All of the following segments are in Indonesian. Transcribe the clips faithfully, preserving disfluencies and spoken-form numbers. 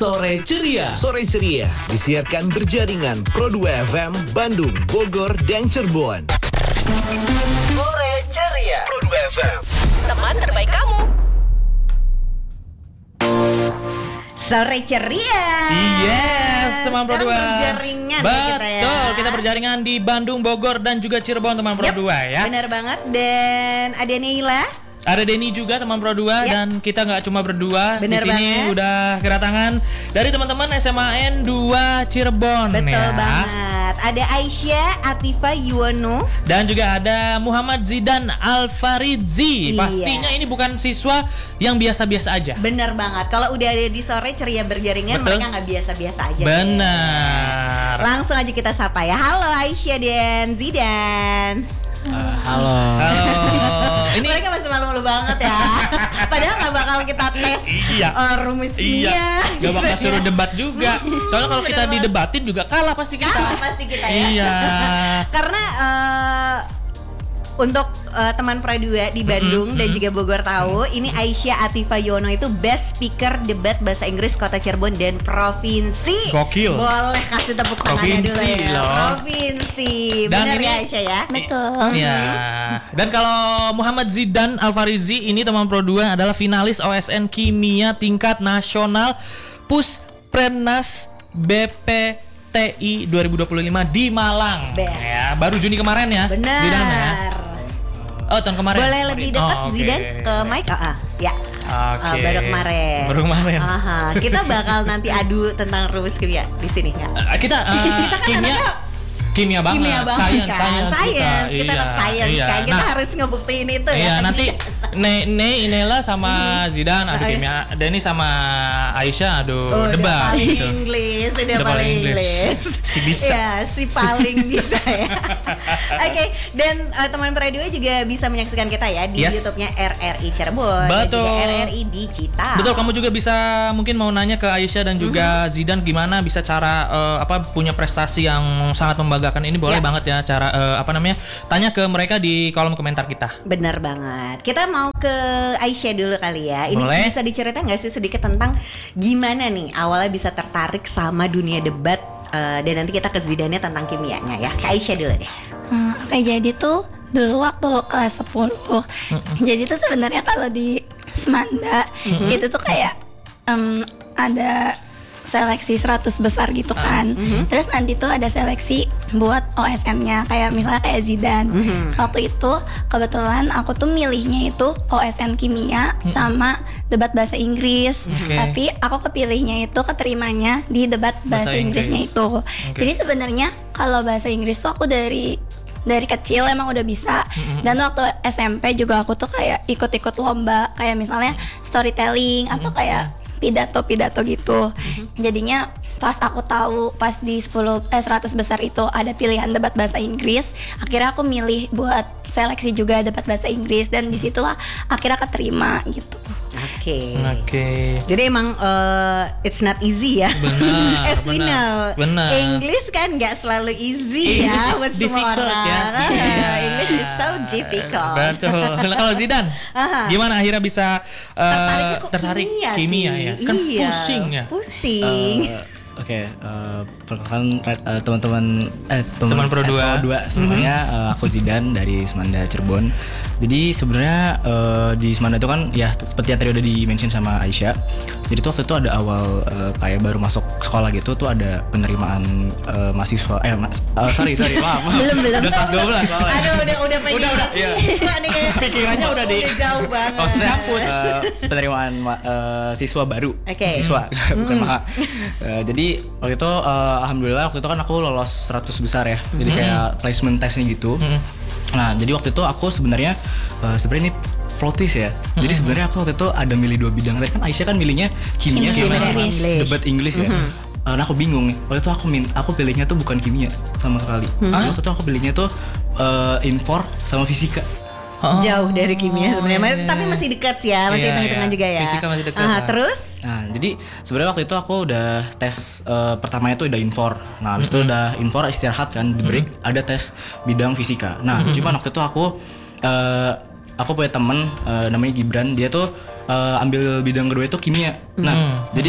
Sore Ceria. Sore Ceria disiarkan berjaringan Pro dua F M Bandung, Bogor, dan Cirebon. Sore Ceria Pro dua F M, teman terbaik kamu. Sore Ceria. Yes, teman Pro dua. Berjaringan Betul, ya kita ya. kita berjaringan di Bandung, Bogor, dan juga Cirebon teman Pro Yep, dua ya. Benar banget. Dan ada Neila. Ada Denny juga teman Pro dua Ya. dan kita nggak cuma berdua. Bener Di sini banget. udah kedatangan dari teman-teman S M A N dua Cirebon. Betul ya. banget. Ada Aisyah Atifa Yuwono. Dan juga ada Muhammad Zidan Alfaridzi. Iya. Pastinya ini bukan siswa yang biasa-biasa aja. Bener banget. Kalau udah ada di Sore Ceria berjaringan, Betul. mereka nggak biasa-biasa aja. Benar. Deh. Langsung aja kita sapa ya. Halo Aisyah dan Zidan. Uh, halo. Halo. Ini Mereka masih malu-malu banget ya. Padahal nggak bakal kita tes Iya. uh, rumus Iya, Mia. gak bakal suruh debat juga. Soalnya kalau kita Bener banget. didebatin juga kalah pasti kita. Kalah pasti kita ya. Iya. Karena uh, untuk uh, teman Pro dua di Bandung Mm-hmm. dan juga Bogor tahu, ini Aisyah Atifa Yono itu best speaker debat bahasa Inggris Kota Cirebon dan provinsi. Gokil. Boleh kasih tepuk tangannya dulu Provinsi ya. loh. Provinsi. Dan Benar ini- ya Aisyah ya? Betul. Ya. Dan kalau Muhammad Zidan Alfaridzi ini teman Pro dua adalah finalis O S N Kimia tingkat nasional Pusprenas B P T I dua ribu dua puluh lima di Malang. Best. Ya, baru Juni kemarin ya. Benar. Zidan ya. Oh, tahun kemarin. Boleh lebih dekat Oh, oke. Zidan ke Mike? Ah, ah, ya. Oke. Uh, baru kemarin. Baru kemarin. Aha, kita bakal nanti adu tentang rumus kimia di sini ya. Uh, kita uh, Kita kan kimia anaknya kimia banget, Kimia banget science, kan, science, science. kita, Kita anak Iya, science iya. kan, kita Nah, harus ngebuktiin itu ya. iya, nanti Ne, Ne Inela sama Zidan adu Ah, iya. kimia, Denny sama Aisyah adu Oh, udah debat paling gitu. Inggris, udah, Udah paling paling Inggris. Inggris. Si bisa. Ya, si paling bisa ya. Oke, dan uh, teman Radio juga bisa menyaksikan kita ya di Yes. YouTube-nya R R I Cirebon Betul. dan juga R R I Digital. Betul, kamu juga bisa mungkin mau nanya ke Aisyah dan juga Zidan gimana bisa cara eh, apa punya prestasi yang sangat membanggakan ini, boleh Ya. banget ya cara eh, apa namanya? Tanya ke mereka di kolom komentar kita. Benar banget. Kita mau ke Aisyah dulu kali ya. Ini Boleh. bisa diceritain nggak sih sedikit tentang gimana nih awalnya bisa tertarik sama dunia debat, uh, dan nanti kita ke Zidannya tentang kimianya ya. Ke Aisyah dulu deh. Hmm, Oke, jadi tuh dulu waktu kelas sepuluh. Jadi tuh sebenarnya kalau di Semanda itu tuh kayak em, ada seleksi seratus besar gitu kan. Terus nanti tuh ada seleksi buat O S N-nya, kayak misalnya kayak Zidan. Waktu itu kebetulan aku tuh milihnya itu O S N Kimia sama debat bahasa Inggris. Oke. Tapi aku kepilihnya itu keterimanya di debat bahasa, Bahasa Inggrisnya Inggris. itu. Oke. Jadi sebenarnya kalau bahasa Inggris tuh aku dari dari kecil emang udah bisa. Dan waktu S M P juga aku tuh kayak ikut-ikut lomba, kayak misalnya storytelling atau kayak pidato-pidato gitu. Jadinya pas aku tahu pas di sepuluh eh seratus besar itu ada pilihan debat bahasa Inggris, akhirnya aku milih buat seleksi juga debat bahasa Inggris, dan disitulah akhirnya keterima gitu. Oke. Oke. Jadi emang uh, it's not easy ya. Benar, As we benar, know. benar. English kan nggak selalu easy English ya is buat semua difficult orang. ya. Iya. English is so difficult. Betul. Nah, kalau Zidan, Aha. gimana akhirnya bisa uh, Tertariknya kok tertarik kimia, kimia sih? ya? Kan Iya, pusing ya. Pusing. Eh, Oke, eh, perkenalkan eh, teman-teman eh Teman Pro dua. sebenarnya eh, aku Zidan dari Semanda Cirebon. Jadi sebenarnya eh, di Semanda itu kan ya seperti yang tadi udah di-mention sama Aisyah. Jadi tuh waktu itu ada awal eh, kayak baru masuk sekolah gitu tuh ada penerimaan eh, mahasiswa eh mas, eh, sorry sorry maaf. maaf. Belum, belum. Udah kelas dua belas soalnya. Aduh, udah udah pengen Udah, udah, iya. Wah, nih kayak Pikirannya udah di- jauh banget. Oh, sudah hapus. Eh, penerimaan ma- eh, siswa baru. Oke. Siswa bukan maha. Eh, jadi waktu itu eh, alhamdulillah waktu itu kan aku lolos seratus besar ya. Jadi kayak placement testnya gitu. Nah, jadi waktu itu aku sebenarnya eh, sebenarnya ini plot twist ya. Jadi sebenarnya aku waktu itu ada milih dua bidang. Tadi kan Aisyah kan milihnya kimia Kimia sama dan English. debat Inggris ya. Eh, nah aku bingung nih. Waktu itu aku min aku pilihnya tuh bukan kimia sama sekali. Waktu itu aku pilihnya tuh eh, infor sama fisika. Jauh dari kimia sebenarnya, iya, Mas- iya. tapi masih dekat sih ya, masih Iya, hitung-hitungan iya. juga ya. Fisika masih dekat Ah, lah. terus? Nah, jadi sebenarnya waktu itu aku udah tes eh, pertamanya tuh udah infor. Nah, habis itu udah infor istirahat kan, di break ada tes bidang fisika. Nah, cuman waktu itu aku eh, aku punya temen eh, namanya Gibran, dia tuh eh, ambil bidang kedua itu kimia. Nah, jadi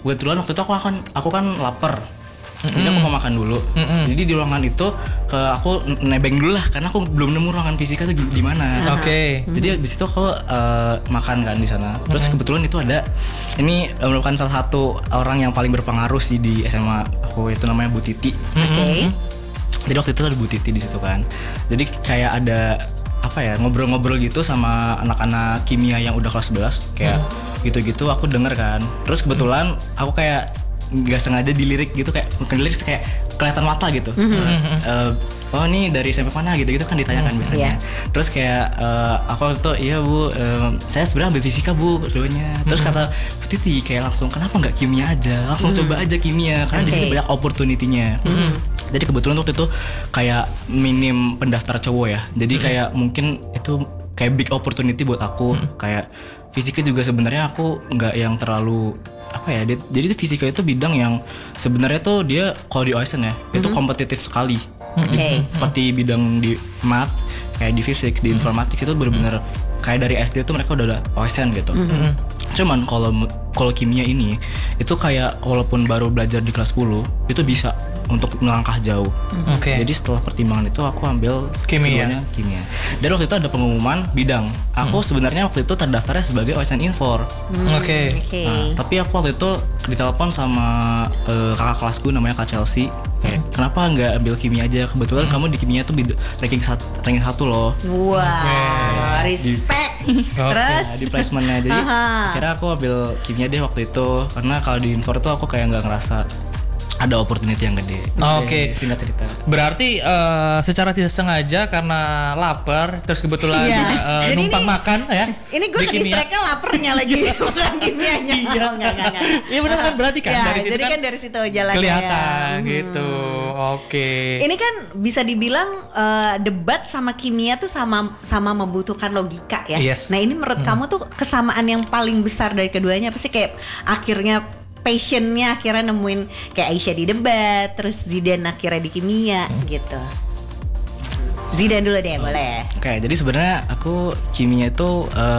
kebetulan waktu itu aku akan aku kan lapar. Jadi aku mau makan dulu. Mm-mm. Jadi di ruangan itu uh, aku nebeng dulu lah karena aku belum nemu ruangan fisika tuh di mana. Oke. Okay. Jadi di situ aku uh, makan kan di sana. Terus mm-hmm. kebetulan itu ada ini uh, merupakan salah satu orang yang paling berpengaruh sih di S M A aku, itu namanya Bu Titi. Oke. Okay. Jadi waktu itu ada Bu Titi di situ kan. Jadi kayak ada apa ya, ngobrol-ngobrol gitu sama anak-anak kimia yang udah kelas sebelas kayak mm. gitu-gitu aku denger kan. Terus kebetulan aku kayak nggak sengaja dilirik gitu, kayak mungkin dilirik kayak kelihatan mata gitu. Mm-hmm. uh, oh ini dari S M P mana gitu-gitu kan ditanyakan mm, biasanya. Yeah. Terus kayak uh, aku tuh iya Bu, um, saya sebenarnya ambil fisika Bu dulunya. Terus mm-hmm. kata Bu Titi kayak langsung kenapa nggak kimia aja, langsung mm-hmm. coba aja kimia karena okay. di sini banyak opportunity-nya. Mm-hmm. Jadi kebetulan waktu itu kayak minim pendaftar cowok ya. Jadi mm-hmm. kayak mungkin itu kayak big opportunity buat aku. Mm-hmm. Kayak fisika juga sebenarnya aku nggak yang terlalu apa ya, dia, jadi fisika itu bidang yang sebenarnya tuh dia kalau di O S N ya mm-hmm. itu kompetitif sekali. Okay. Seperti bidang di math, kayak di fisik, di informatik itu benar-benar kayak dari S D tuh mereka udah ada O S N gitu. Mm-hmm. Cuman kalau kalau kimia ini itu kayak walaupun baru belajar di kelas sepuluh itu bisa untuk melangkah jauh. Oke. Okay. Jadi setelah pertimbangan itu aku ambil kimia. kimia. Dan waktu itu ada pengumuman bidang. Aku hmm. sebenarnya waktu itu terdaftarnya sebagai O S N Infor. Hmm. Oke. Okay. Okay. Nah, tapi aku waktu itu ditelepon sama uh, kakak kelasku namanya Kak Chelsea. Kayak hmm. kenapa nggak ambil kimia aja? Kebetulan hmm. kamu di kimia tuh bid- ranking satu, ranking satu loh. Wow, okay. Respect. Terus ya, di placementnya jadi akhirnya aku ambil kimia deh waktu itu karena kalau di Infor tuh aku kayak nggak ngerasa ada opportunity yang gede. Oke. Okay. Singkat cerita. Berarti uh, secara tidak sengaja karena lapar, terus kebetulan iya. juga, uh, numpang ini, makan ya. Ini gue ke distracknya laparnya lagi, bukan kimianya. Iya, enggak, enggak, enggak. Iya benar kan, berarti kan ya, dari situ jadi kan, kan dari situ jalannya. kelihatan ya. gitu. Hmm. Oke. Okay. Ini kan bisa dibilang uh, debat sama kimia tuh sama sama membutuhkan logika ya. Yes. Nah ini menurut hmm. kamu tuh kesamaan yang paling besar dari keduanya apa sih, kayak akhirnya passionnya akhirnya nemuin kayak Aisyah di debat, terus Zidan akhirnya di kimia hmm. gitu. Zidan dulu deh, boleh. Oke, okay, jadi sebenarnya aku kimia itu uh,